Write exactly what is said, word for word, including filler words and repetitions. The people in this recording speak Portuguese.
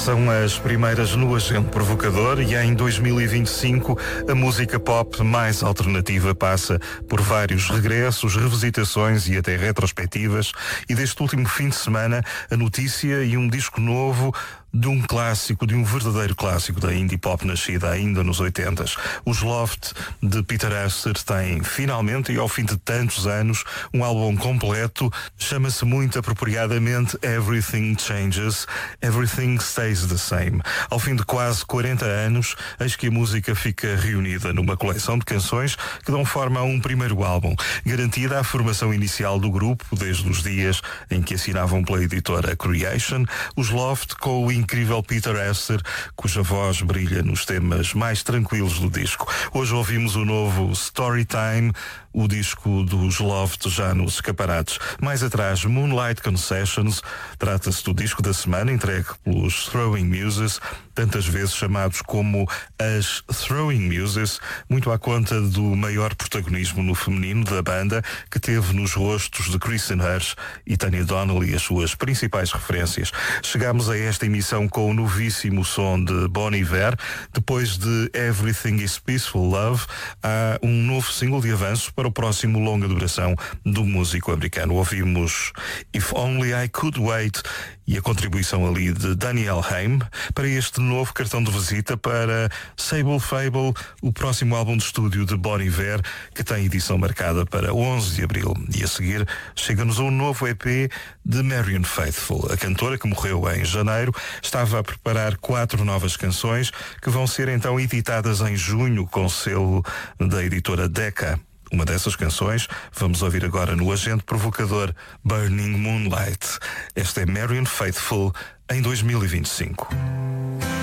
São as primeiras no Agente Provocador e em dois mil e vinte e cinco a música pop mais alternativa passa por vários regressos, revisitações e até retrospectivas, e deste último fim de semana a notícia e um disco novo de um clássico, de um verdadeiro clássico da indie pop nascida ainda nos oitentas. Os Loft de Peter Asher têm finalmente e ao fim de tantos anos um álbum completo, chama-se muito apropriadamente Everything Changes, Everything Stays the Same. Ao fim de quase quarenta anos, eis que a música fica reunida numa coleção de canções que dão forma a um primeiro álbum, garantida a formação inicial do grupo desde os dias em que assinavam pela editora Creation. Os Loft com o incrível Peter Asher, cuja voz brilha nos temas mais tranquilos do disco. Hoje ouvimos o novo Storytime, o disco dos Loft já nos escaparates. Mais atrás, Moonlight Concessions, trata-se do disco da semana entregue pelos Throwing Muses, tantas vezes chamados como as Throwing Muses, muito à conta do maior protagonismo no feminino da banda, que teve nos rostos de Kristen Hirsch e Tanya Donnelly as suas principais referências. Chegámos a esta emissão com o novíssimo som de Bon Iver. Depois de Everything is Peaceful Love, há um novo single de avanço para o próximo longa duração do músico americano. Ouvimos If Only I Could Wait e a contribuição ali de Daniel Haim para este novo cartão de visita para Sable Fable, o próximo álbum de estúdio de Bon Iver, que tem edição marcada para onze de abril. E a seguir chega-nos um novo E P de Marianne Faithfull. A cantora, que morreu em janeiro, estava a preparar quatro novas canções que vão ser então editadas em junho com o selo da editora Decca. Uma dessas canções vamos ouvir agora no Agente Provocador, Burning Moonlight. Esta é Marianne Faithfull em dois mil e vinte e cinco.